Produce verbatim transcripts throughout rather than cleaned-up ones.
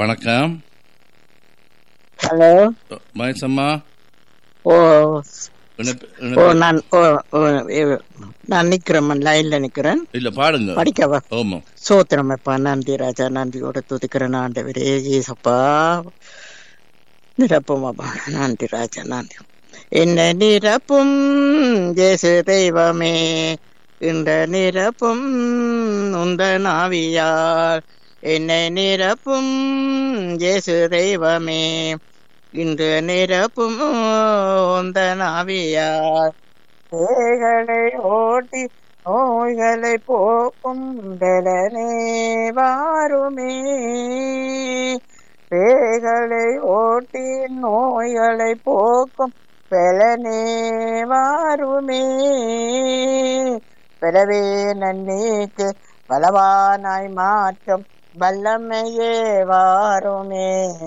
வணக்கம். ஹலோ மகேசம்மா. ஓ இணைப்பு- ஓ இணைப்பு- நான் ஓ ஓ, இ- நான் நிக்கிறேன், லைன்ல நிக்கிறேன். இல்ல பாடுங்க. படிக்கவா? ஆமா. சோத்திரமப்பா, நன்றி ராஜா, நன்றியோட துதிக்கிறேன் ஆண்டவரே ஏசப்பா. நிரப்புமாப்பா, நன்றி ராஜா, நன்றி. என்ன நிரப்பும் ஜேசு தெய்வமே, இந்த நிரப்பும் உந்த நாவியார். என்னை நிரப்பும் ஜேசு தெய்வமே, இன்று நிரப்பும் உந்த நாவியார். பேய்களை ஓட்டி நோய்களை போக்கும் பலனே வாருமே. பேய்களை ஓட்டி நோய்களை போக்கும் பலனே வாருமே. பிறவே நன்மைக்கு பலவானாய் மாற்றும் வல்லமையே வாருமே.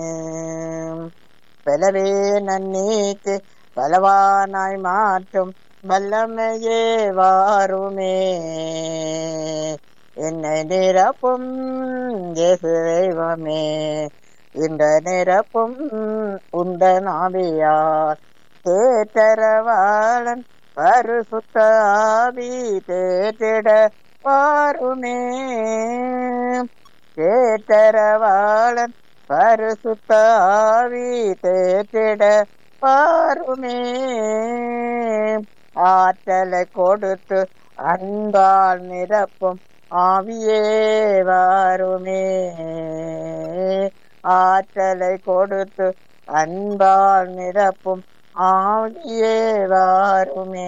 பிறவே நன்மைக்கு பலவானாய் மாற்றும் வல்லமையே வாருமே. என்னை நிரப்பும் இயேசு தெய்வமே, இந்த நிரப்பும் உந்தன் ஆவியார். தேற்றரவாளன் பரிசுத்த ஆவி தேற்றிட வாருமே. தேற்றரவாளன் பரிசுத்த ஆவி தேற்றிட வாருமே. ஆற்றலை கொடுத்து அன்பால் நிரப்பும் ஆவியே வாருமே. ஆற்றலை கொடுத்து அன்பால் நிரப்பும் ஆவியே வாருமே.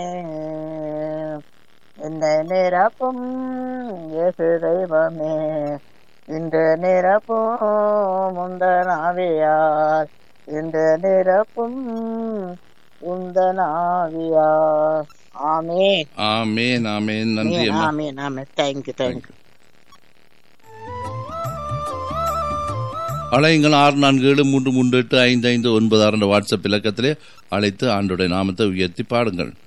இந்த நிரப்பும் இயேசு தெய்வமே, இந்த நிரப்பும் முந்தன் ஆவியார். இந்த நிரப்பும் உந்தன் ஆவியார். ஆமென். ஆமேன் ஆமேன். நன்றி அம்மா. ஆமென் ஆமென். Thank you thank you. அழையுங்கள் ஆறு நான்கு ஏழு மூன்று மூன்று எட்டு ஐந்து ஐந்து ஒன்பது ஆறு வாட்ஸ்அப் இலக்கத்திலே அழைத்து ஆண்டுடைய நாமத்தை உயர்த்தி பாடுங்கள்.